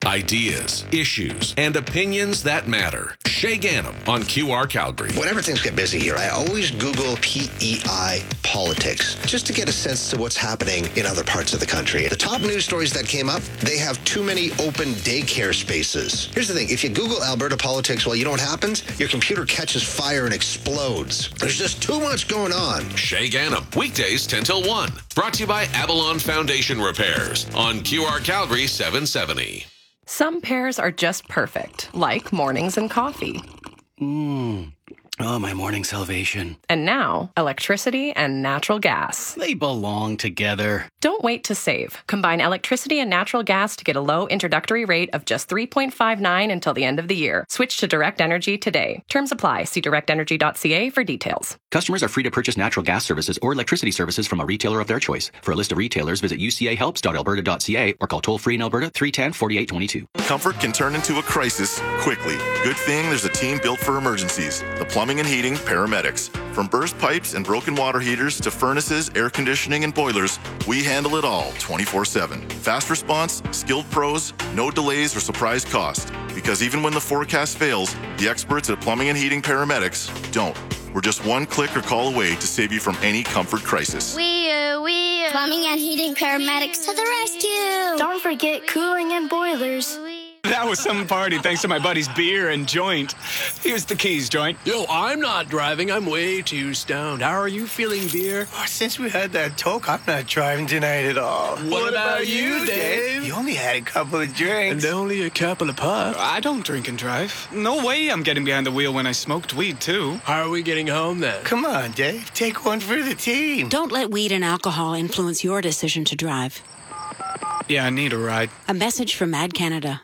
Ideas, issues, and opinions that matter. Shay Ganem on QR Calgary. Whenever things get busy here, I always Google PEI politics just to get a sense to what's happening in other parts of the country. The top news stories that came up, they have too many open daycare spaces. Here's the thing. If you Google Alberta politics, well, you know what happens? Your computer catches fire and explodes. There's just too much going on. Shay Ganem, weekdays 10 till 1. Brought to you by Avalon Foundation Repairs on QR Calgary 770. Some pairs are just perfect, like mornings and coffee. Oh, my morning salvation. And now, electricity and natural gas. They belong together. Don't wait to save. Combine electricity and natural gas to get a low introductory rate of just $3.59 until the end of the year. Switch to Direct Energy today. Terms apply. See directenergy.ca for details. Customers are free to purchase natural gas services or electricity services from a retailer of their choice. For a list of retailers, visit ucahelps.alberta.ca or call toll-free in Alberta 310-4822. Comfort can turn into a crisis quickly. Good thing there's a team built for emergencies. The Plumbing and Heating Paramedics. From burst pipes and broken water heaters to furnaces, air conditioning, and boilers, we handle it all 24/7. Fast response, skilled pros, no delays or surprise cost. Because even when the forecast fails, the experts at Plumbing and Heating Paramedics don't. We're just one click or call away to save you from any comfort crisis. Plumbing and Heating Paramedics to the rescue. Don't forget cooling and boilers. That was some party thanks to my buddy's beer and joint. Here's the keys, joint. Yo, I'm not driving. I'm way too stoned. How are you feeling, beer? Oh, since we had that talk, I'm not driving tonight at all. What about you, Dave? You only had a couple of drinks. And only a couple of puffs. I don't drink and drive. No way I'm getting behind the wheel when I smoked weed, too. How are we getting home, then? Come on, Dave. Take one for the team. Don't let weed and alcohol influence your decision to drive. Yeah, I need a ride. A message from Mad Canada.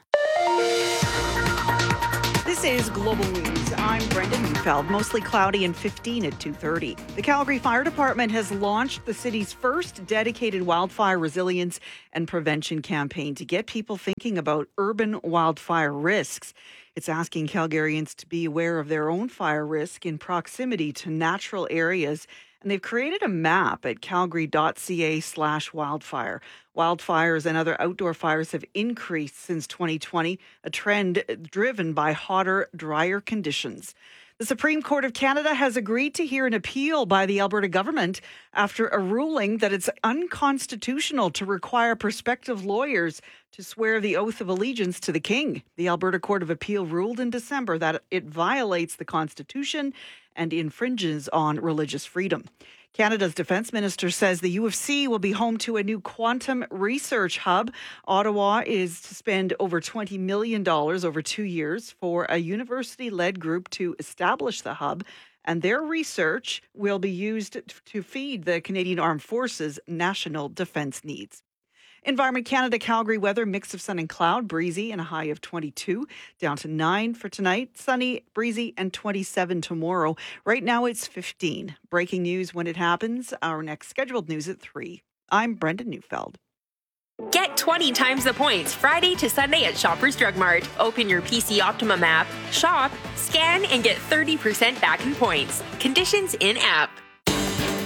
This is Global News. I'm Brenda Neufeld. Mostly cloudy and 15 at 2:30. The Calgary Fire Department has launched the city's first dedicated wildfire resilience and prevention campaign to get people thinking about urban wildfire risks. It's asking Calgarians to be aware of their own fire risk in proximity to natural areas. And they've created a map at calgary.ca/wildfire. Wildfires and other outdoor fires have increased since 2020, a trend driven by hotter, drier conditions. The Supreme Court of Canada has agreed to hear an appeal by the Alberta government after a ruling that it's unconstitutional to require prospective lawyers to swear the oath of allegiance to the King. The Alberta Court of Appeal ruled in December that it violates the Constitution and infringes on religious freedom. Canada's defense minister says the U of C will be home to a new quantum research hub. Ottawa is to spend over $20 million over 2 years for a university-led group to establish the hub, and their research will be used to feed the Canadian Armed Forces' national defense needs. Environment Canada Calgary weather, mix of sun and cloud, breezy and a high of 22, down to 9 for tonight, sunny, breezy and 27 tomorrow. Right now it's 15. Breaking news when it happens. Our next scheduled news at 3. I'm Brenda Neufeld. Get 20 times the points Friday to Sunday at Shoppers Drug Mart. Open your PC Optimum app, shop, scan, and get 30% back in points. Conditions in app.